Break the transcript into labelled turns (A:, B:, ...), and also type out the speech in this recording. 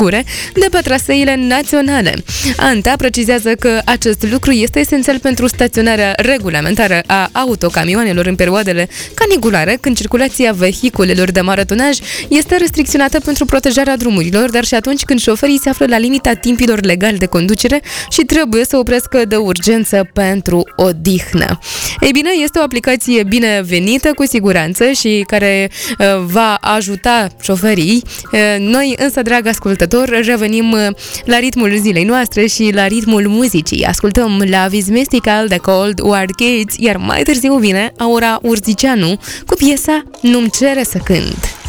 A: sigure de pe traseele naționale. ANTA precizează că acest lucru este esențial pentru staționarea regulamentară a autocamioanelor în perioadele caniculare, când circulația vehiculelor de maratonaj este restricționată pentru protejarea drumurilor, dar și atunci când șoferii se află la limita timpilor legale de conducere și trebuie să oprească de urgență pentru odihnă. Ei bine, este o aplicație binevenită, cu siguranță, și care va ajuta șoferii. Noi însă, drag ascultător, revenim la ritmul zilei noastre și la ritmul muzicii. Ascultăm Love is Mystical de Cold War Kids, iar mai târziu vine Aura Urzicianu cu piesa Nu-mi cere să cânt.